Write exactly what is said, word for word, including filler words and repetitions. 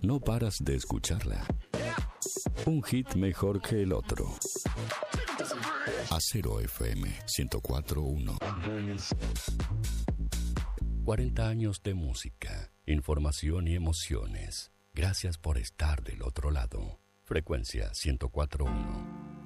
no paras de escucharla. Un hit mejor que el otro. Acero F M ciento cuatro punto uno. cuarenta años de música, información y emociones. Gracias por estar del otro lado. Frecuencia ciento cuatro punto uno.